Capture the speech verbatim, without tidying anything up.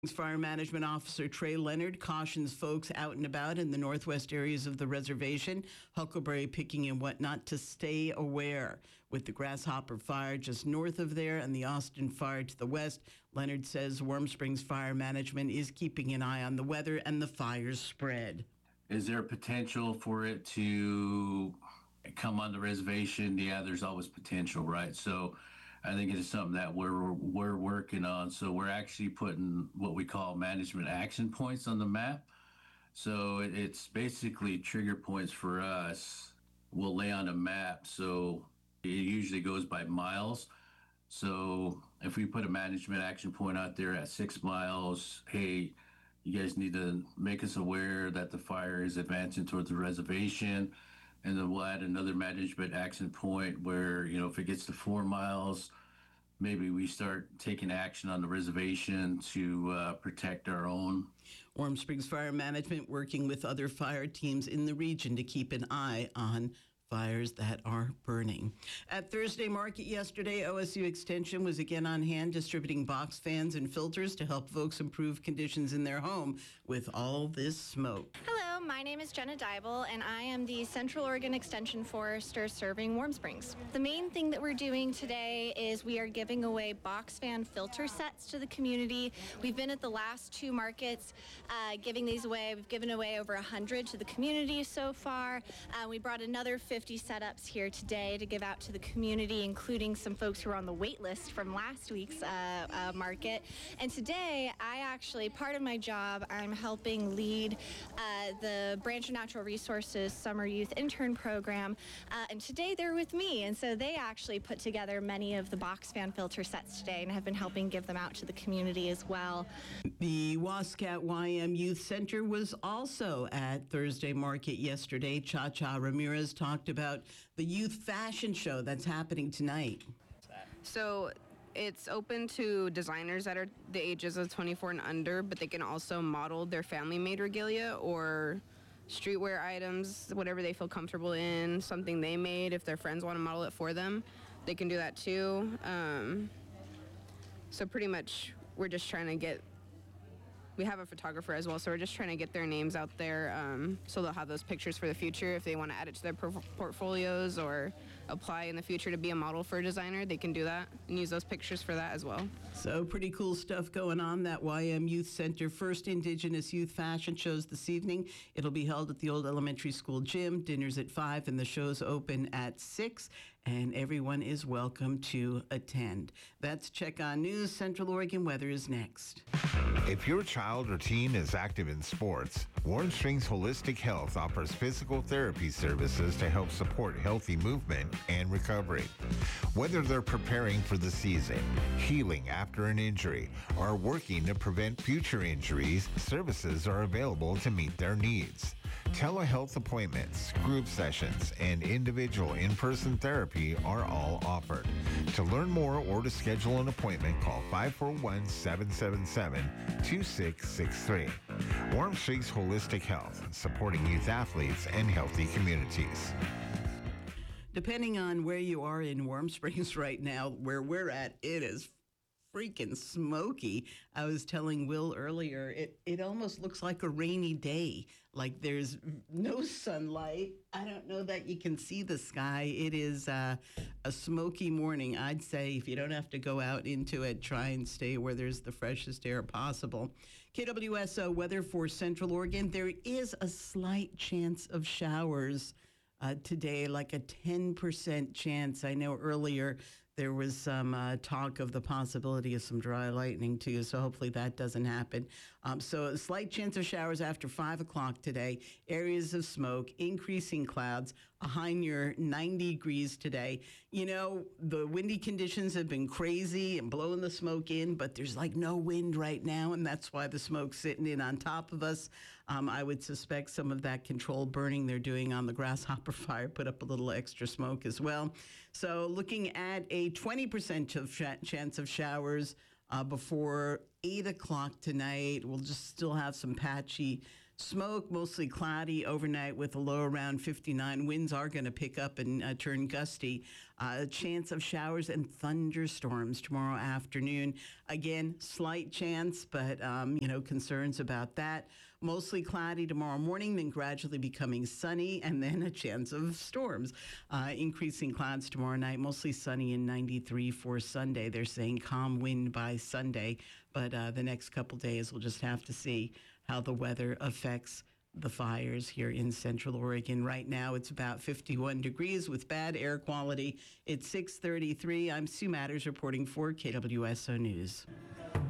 Fire Management Officer Trey Leonard cautions folks out and about in the northwest areas of the reservation, Huckleberry, Picking, and whatnot, to stay aware. With the Grasshopper Fire just north of there and the Austin Fire to the west, Leonard says Warm Springs Fire Management is keeping an eye on the weather and the fire's spread. Is there potential for it to come on the reservation? Yeah, there's always potential, right? So I think it's something that we're we're working on. So we're actually putting what we call management action points on the map. So it's basically trigger points for us. We'll lay on a map. So it usually goes by miles. So if we put a management action point out there at six miles, hey, you guys need to make us aware that the fire is advancing towards the reservation. And then we'll add another management action point where, you know, if it gets to four miles, maybe we start taking action on the reservation to uh, protect our own. Warm Springs Fire Management working with other fire teams in the region to keep an eye on fires that are burning. At Thursday Market yesterday, O S U Extension was again on hand distributing box fans and filters to help folks improve conditions in their home with all this smoke. Hello, my name is Jenna Dybel, and I am the Central Oregon Extension Forester serving Warm Springs. The main thing that we're doing today is we are giving away box fan filter sets to the community. We've been at the last two markets uh, giving these away. We've given away over one hundred to the community so far. Uh, we brought another fifty setups here today to give out to the community, including some folks who are on the wait list from last week's uh, uh, market. And today, I actually, part of my job, I'm helping lead uh, the Branch of Natural Resources Summer Youth Intern Program. Uh, and today, they're with me. And so they actually put together many of the box fan filter sets today and have been helping give them out to the community as well. The Wascat Y M Youth Center was also at Thursday Market yesterday. Cha-Cha Ramirez talked about the youth fashion show that's happening tonight. So it's open to designers that are the ages of twenty-four and under, but they can also model their family-made regalia or streetwear items, whatever they feel comfortable in, something they made. If their friends want to model it for them, they can do that too. Um, so pretty much we're just trying to get, we have a photographer as well, so we're just trying to get their names out there um, so they'll have those pictures for the future. If they want to add it to their por- portfolios or apply in the future to be a model for a designer, they can do that and use those pictures for that as well. So pretty cool stuff going on. That Y M Youth Center first Indigenous Youth Fashion shows this evening. It'll be held at the old elementary school gym. Dinner's at five and the show's open at six. And everyone is welcome to attend. That's Check On News. Central Oregon weather is next. If your child or teen is active in sports, Warm Springs Holistic Health offers physical therapy services to help support healthy movement and recovery. Whether they're preparing for the season, healing after an injury, or working to prevent future injuries, services are available to meet their needs. Telehealth appointments, group sessions, and individual in-person therapy are all offered. To learn more or to schedule an appointment, call five four one, seven seven seven, two six six three. Warm Springs Holistic Health, supporting youth athletes and healthy communities. Depending on where you are in Warm Springs right now, where we're at, it is freaking smoky. I was telling Will earlier, it, it almost looks like a rainy day. Like there's no sunlight. I don't know that you can see the sky. It is uh, a smoky morning. I'd say if you don't have to go out into it, try and stay where there's the freshest air possible. K W S O weather for Central Oregon. There is a slight chance of showers uh, today, like a ten percent chance. I know earlier there was some uh, talk of the possibility of some dry lightning, too, so hopefully that doesn't happen. Um, so a slight chance of showers after five o'clock today. Areas of smoke, increasing clouds, a high near ninety degrees today. You know, the windy conditions have been crazy and blowing the smoke in, but there's like no wind right now, and that's why the smoke's sitting in on top of us. Um, I would suspect some of that controlled burning they're doing on the Grasshopper Fire put up a little extra smoke as well. So looking at a twenty percent of sh- chance of showers uh, before eight o'clock tonight. We'll just still have some patchy Smoke, mostly cloudy overnight with a low around fifty-nine. Winds are going to pick up and uh, turn gusty. Uh, a chance of showers and thunderstorms tomorrow afternoon. Again, slight chance, but, um, you know, concerns about that. Mostly cloudy tomorrow morning, then gradually becoming sunny, and then a chance of storms. Uh, increasing clouds tomorrow night, mostly sunny in ninety-three for Sunday. They're saying calm wind by Sunday, but uh, the next couple days we'll just have to see how the weather affects the fires here in Central Oregon. Right now, it's about fifty-one degrees with bad air quality. It's six thirty-three. I'm Sue Matters reporting for K W S O News.